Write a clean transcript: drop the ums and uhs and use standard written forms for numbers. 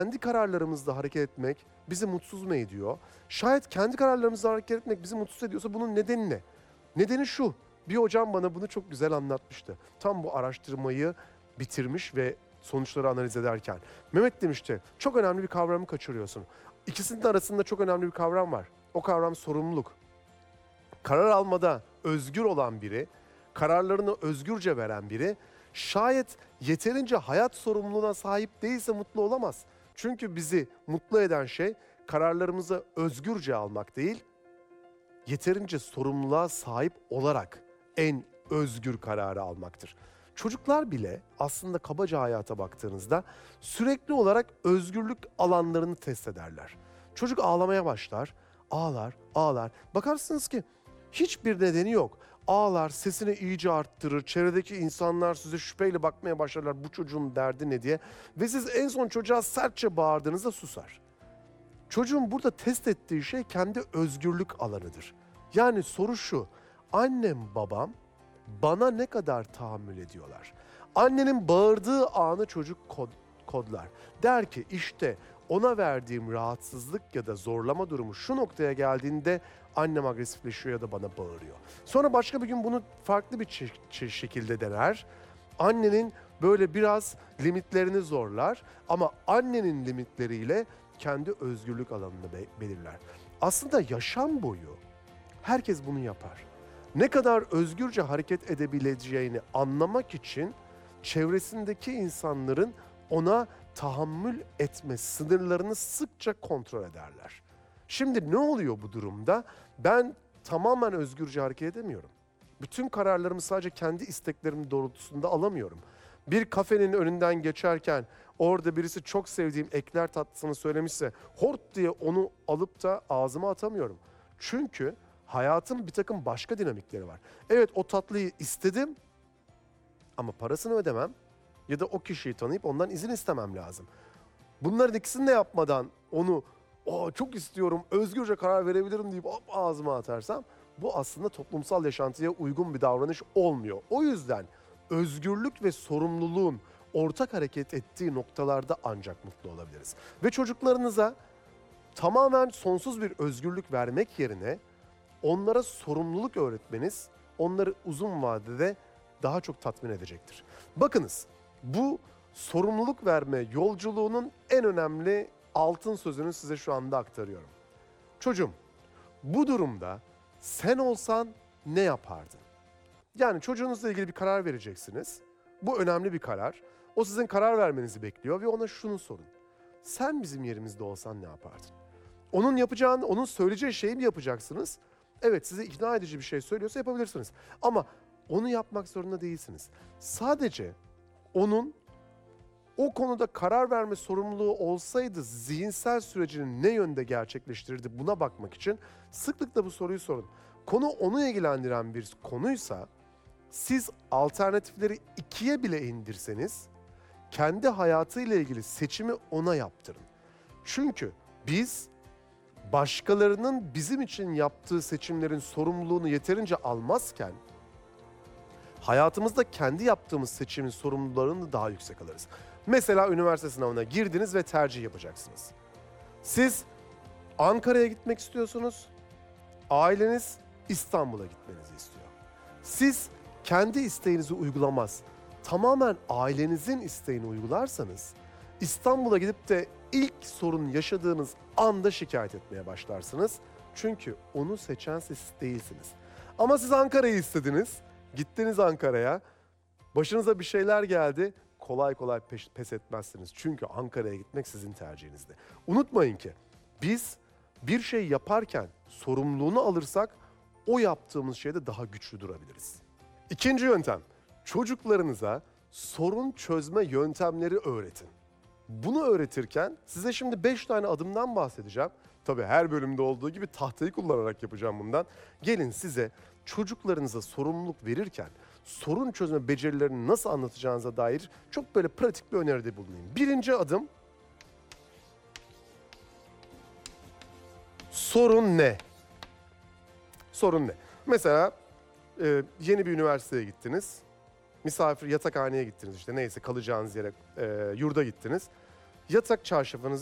kendi kararlarımızla hareket etmek bizi mutsuz mu ediyor? Şayet kendi kararlarımızla hareket etmek bizi mutsuz ediyorsa bunun nedeni ne? Nedeni şu, bir hocam bana bunu çok güzel anlatmıştı. Tam bu araştırmayı bitirmiş ve sonuçları analiz ederken. Mehmet demişti, çok önemli bir kavramı kaçırıyorsun. İkisinin arasında çok önemli bir kavram var. O kavram sorumluluk. Karar almada özgür olan biri, kararlarını özgürce veren biri, şayet yeterince hayat sorumluluğuna sahip değilse mutlu olamaz. Çünkü bizi mutlu eden şey kararlarımızı özgürce almak değil, yeterince sorumluluğa sahip olarak en özgür kararı almaktır. Çocuklar bile aslında kabaca hayata baktığınızda sürekli olarak özgürlük alanlarını test ederler. Çocuk ağlamaya başlar, ağlar, ağlar. Bakarsınız ki hiçbir nedeni yok. Ağlar, sesini iyice arttırır, çevredeki insanlar size şüpheyle bakmaya başlarlar, bu çocuğun derdi ne diye. Ve siz en son çocuğa sertçe bağırdığınızda susar. Çocuğun burada test ettiği şey kendi özgürlük alanıdır. Yani soru şu, annem babam bana ne kadar tahammül ediyorlar? Annenin bağırdığı anı çocuk kodlar. Der ki işte ona verdiğim rahatsızlık ya da zorlama durumu şu noktaya geldiğinde annem agresifleşiyor ya da bana bağırıyor. Sonra başka bir gün bunu farklı bir şekilde dener. Annenin böyle biraz limitlerini zorlar ama annenin limitleriyle kendi özgürlük alanını belirler. Aslında yaşam boyu herkes bunu yapar. Ne kadar özgürce hareket edebileceğini anlamak için çevresindeki insanların ona tahammül etme sınırlarını sıkça kontrol ederler. Şimdi ne oluyor bu durumda? Ben tamamen özgürce hareket edemiyorum. Bütün kararlarımı sadece kendi isteklerim doğrultusunda alamıyorum. Bir kafenin önünden geçerken orada birisi çok sevdiğim ekler tatlısını söylemişse hort diye onu alıp da ağzıma atamıyorum. Çünkü hayatın bir takım başka dinamikleri var. Evet, o tatlıyı istedim ama parasını ödemem ya da o kişiyi tanıyıp ondan izin istemem lazım. Bunların ikisini de yapmadan onu çok istiyorum, özgürce karar verebilirim deyip hop ağzıma atarsam bu aslında toplumsal yaşantıya uygun bir davranış olmuyor. O yüzden özgürlük ve sorumluluğun ortak hareket ettiği noktalarda ancak mutlu olabiliriz. Ve çocuklarınıza tamamen sonsuz bir özgürlük vermek yerine onlara sorumluluk öğretmeniz onları uzun vadede daha çok tatmin edecektir. Bakınız, bu sorumluluk verme yolculuğunun en önemli altın sözünü size şu anda aktarıyorum. Çocuğum, bu durumda sen olsan ne yapardın? Yani çocuğunuzla ilgili bir karar vereceksiniz. Bu önemli bir karar. O sizin karar vermenizi bekliyor ve ona şunu sorun. Sen bizim yerimizde olsan ne yapardın? Onun yapacağını, onun söyleyeceği şeyi mi yapacaksınız? Evet, size ikna edici bir şey söylüyorsa yapabilirsiniz. Ama onu yapmak zorunda değilsiniz. Sadece onun o konuda karar verme sorumluluğu olsaydı zihinsel sürecini ne yönde gerçekleştirirdi buna bakmak için sıklıkla bu soruyu sorun. Konu onu ilgilendiren bir konuysa siz alternatifleri ikiye bile indirseniz kendi hayatıyla ilgili seçimi ona yaptırın. Çünkü biz başkalarının bizim için yaptığı seçimlerin sorumluluğunu yeterince almazken hayatımızda kendi yaptığımız seçimin sorumluluğunu daha yüksek alırız. Mesela üniversite sınavına girdiniz ve tercih yapacaksınız. Siz Ankara'ya gitmek istiyorsunuz, aileniz İstanbul'a gitmenizi istiyor. Siz kendi isteğinizi uygulamaz, tamamen ailenizin isteğini uygularsanız İstanbul'a gidip de ilk sorun yaşadığınız anda şikayet etmeye başlarsınız. Çünkü onu seçen siz değilsiniz. Ama siz Ankara'yı istediniz, gittiniz Ankara'ya, başınıza bir şeyler geldi, kolay kolay pes etmezsiniz. Çünkü Ankara'ya gitmek sizin tercihinizde. Unutmayın ki biz bir şey yaparken sorumluluğunu alırsak o yaptığımız şeyde daha güçlü durabiliriz. İkinci yöntem, çocuklarınıza sorun çözme yöntemleri öğretin. Bunu öğretirken size şimdi 5 tane adımdan bahsedeceğim. Tabii her bölümde olduğu gibi tahtayı kullanarak yapacağım bundan. Gelin size çocuklarınıza sorumluluk verirken sorun çözme becerilerini nasıl anlatacağınıza dair çok böyle pratik bir öneride bulunayım. Birinci adım, sorun ne? Sorun ne? Mesela yeni bir üniversiteye gittiniz. Misafir yatakhaneye gittiniz işte neyse kalacağınız yere yurda gittiniz. yatak çarşafınızı